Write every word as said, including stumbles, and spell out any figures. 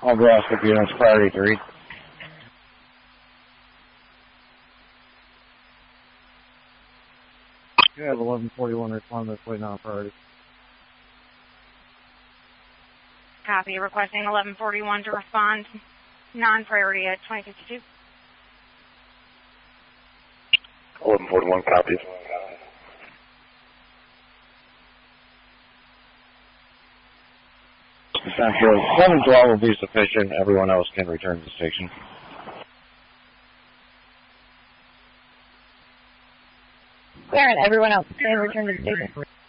All Grasp units, priority three. You have eleven forty-one respond this way, non-priority. Copy, requesting eleven forty-one to respond, non-priority at twenty fifty-two. eleven forty-one, copies. Essentially, seven twelve will be sufficient. Everyone else can return to the station. Baron, everyone else can return to the station.